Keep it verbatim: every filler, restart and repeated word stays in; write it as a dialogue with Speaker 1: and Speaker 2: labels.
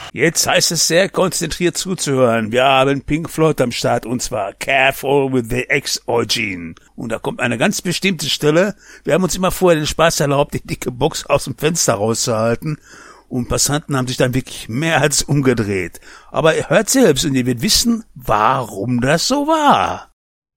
Speaker 1: Jetzt heißt es sehr konzentriert zuzuhören. Wir haben Pink Floyd am Start und zwar Careful with the X-Origin. Und da kommt eine ganz bestimmte Stelle. Wir haben uns immer vorher den Spaß erlaubt, die dicke Box aus dem Fenster rauszuhalten. Und Passanten haben sich dann wirklich mehr als umgedreht. Aber ihr hört selbst und ihr werdet wissen, warum das so war.